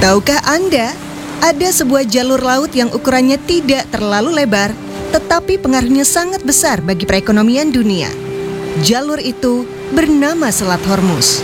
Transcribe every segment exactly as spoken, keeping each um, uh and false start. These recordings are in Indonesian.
Tahukah Anda, ada sebuah jalur laut yang ukurannya tidak terlalu lebar, tetapi pengaruhnya sangat besar bagi perekonomian dunia. Jalur itu bernama Selat Hormuz.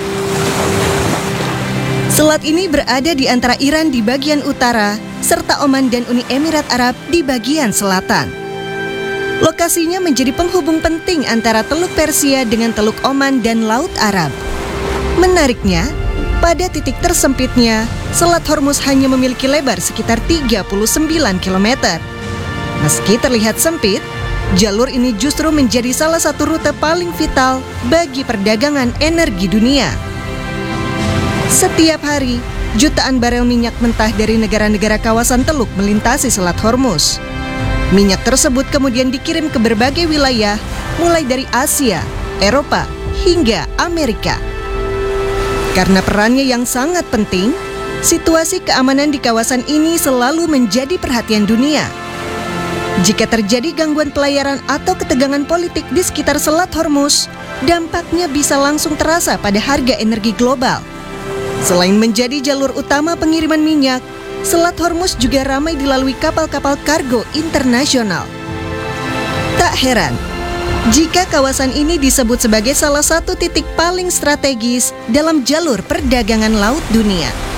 Selat ini berada di antara Iran di bagian utara, serta Oman dan Uni Emirat Arab di bagian selatan. Lokasinya menjadi penghubung penting antara Teluk Persia dengan Teluk Oman dan Laut Arab. Menariknya, pada titik tersempitnya, Selat Hormuz hanya memiliki lebar sekitar tiga puluh sembilan kilometer. Meski terlihat sempit, jalur ini justru menjadi salah satu rute paling vital bagi perdagangan energi dunia. Setiap hari, jutaan barel minyak mentah dari negara-negara kawasan teluk melintasi Selat Hormuz. Minyak tersebut kemudian dikirim ke berbagai wilayah, mulai dari Asia, Eropa, hingga Amerika. Karena perannya yang sangat penting, situasi keamanan di kawasan ini selalu menjadi perhatian dunia. Jika terjadi gangguan pelayaran atau ketegangan politik di sekitar Selat Hormuz, dampaknya bisa langsung terasa pada harga energi global. Selain menjadi jalur utama pengiriman minyak, Selat Hormuz juga ramai dilalui kapal-kapal kargo internasional. Tak heran jika kawasan ini disebut sebagai salah satu titik paling strategis dalam jalur perdagangan laut dunia.